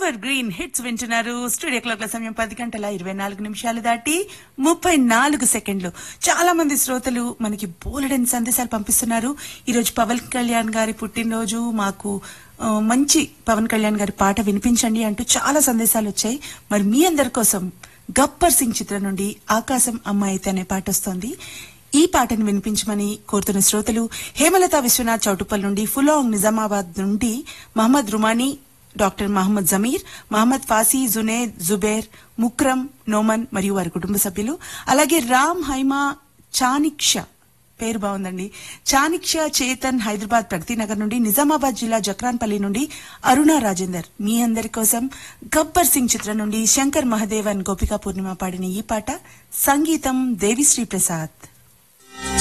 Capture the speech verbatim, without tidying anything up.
Ever green hits వింటున్నారు. Studio clock సమయం పది గంటల ఇరవై నాలుగు నిమిషాలు దాటి ముప్పై నాలుగు సెకండ్లు. చాలా మంది శ్రోతలు మనకి బోలెడని సందేశాలు పంపిస్తున్నారు. ఈ రోజు పవన్ కళ్యాణ్ గారి పుట్టినరోజు, మాకు మంచి పవన్ కళ్యాణ్ గారి పాట వినిపించండి అంటూ చాలా సందేశాలు వచ్చాయి. మరి మీ అందరి కోసం గబ్బర్ సింగ్ చిత్రం నుండి ఆకాశం అమ్మాయి అనే పాట వస్తోంది. ఈ పాటను వినిపించమని కోరుతున్న శ్రోతలు హేమలత విశ్వనాథ్ చౌటుప్పల్ నుండి, ఫులాంగ్ నిజామాబాద్ నుండి మహమ్మద్ రుమానీ, డాక్టర్ మహమ్మద్ జమీర్, మహమ్మద్ ఫాసీ, జునేద్, జుబేర్, ముక్రమ్, నోమన్ మరియు వారి కుటుంబ సభ్యులు, అలాగే రామ్, హైమా, చానిక్ష, పేరు బాగుందండి, చానిక్ష, చేతన్, హైదరాబాద్ ప్రగతి నగర్ నుండి, నిజామాబాద్ జిల్లా జక్రాన్పల్లి నుండి అరుణ రాజేందర్. మీ అందరి కోసం గబ్బర్ సింగ్ చిత్రం నుండి శంకర్ మహదేవన్, గోపికా పూర్ణిమ పాడిన ఈ పాట, సంగీతం దేవిశ్రీ ప్రసాద్.